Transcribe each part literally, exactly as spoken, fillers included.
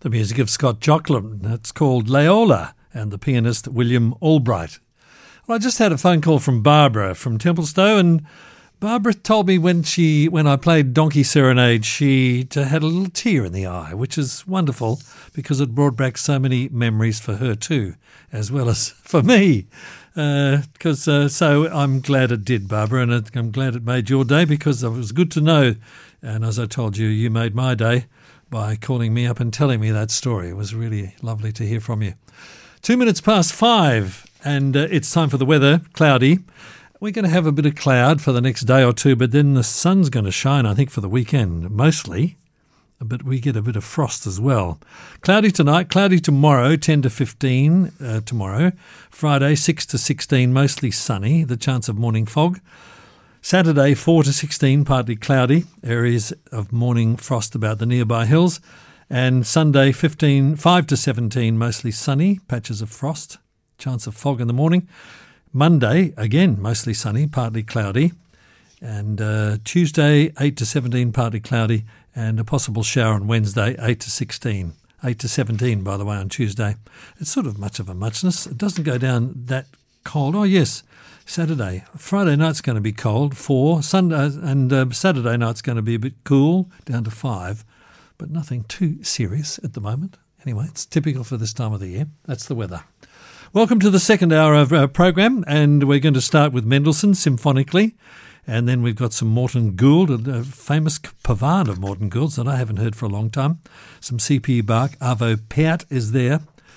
The music of Scott Joplin. It's called Leola, and the pianist William Albright. Well, I just had a phone call from Barbara from Templestowe, and Barbara told me when she when I played Donkey Serenade, she had a little tear in the eye, which is wonderful because it brought back so many memories for her too, as well as for me. Because uh, uh, so I'm glad it did, Barbara, and it, I'm glad it made your day because it was good to know. And as I told you, you made my day by calling me up and telling me that story. It was really lovely to hear from you. Two minutes past five, and uh, it's time for the weather. Cloudy. We're going to have a bit of cloud for the next day or two, but then the sun's going to shine, I think, for the weekend, mostly. But we get a bit of frost as well. Cloudy tonight, cloudy tomorrow, ten to fifteen uh, tomorrow. Friday, six to sixteen, mostly sunny, the chance of morning fog. Saturday, four to sixteen, partly cloudy, areas of morning frost about the nearby hills. And Sunday, fifteen, five to seventeen, mostly sunny, patches of frost, chance of fog in the morning. Monday, again, mostly sunny, partly cloudy. And uh, Tuesday, eight to seventeen, partly cloudy, and a possible shower on Wednesday, eight to sixteen. eight to seventeen, by the way, on Tuesday. It's sort of much of a muchness. It doesn't go down that cold. Oh, yes. Saturday. Friday night's going to be cold, four. Sunday and uh, Saturday night's going to be a bit cool, down to five, but nothing too serious at the moment. Anyway, it's typical for this time of the year. That's the weather. Welcome to the second hour of our program, and we're going to start with Mendelssohn symphonically, and then we've got some Morton Gould, a famous pavard of Morton Gould's that I haven't heard for a long time. Some C P Bach, Arvo Pärt is there.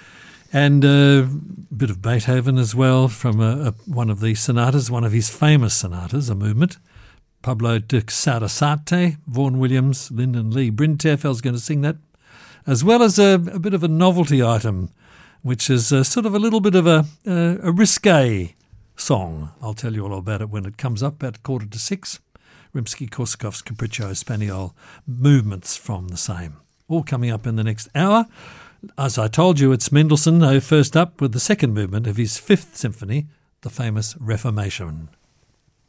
And a bit of Beethoven as well from a, a, one of the sonatas, one of his famous sonatas, a movement. Pablo de Sarasate, Vaughan Williams, Lyndon Lee Brinterfeld's going to sing that, as well as a, a bit of a novelty item, which is a, sort of a little bit of a, a, a risque song. I'll tell you all about it when it comes up at quarter to six. Rimsky-Korsakov's Capriccio Spaniel, movements from the same. All coming up in the next hour. As I told you, it's Mendelssohn, though, first up with the second movement of his Fifth Symphony, the famous Reformation.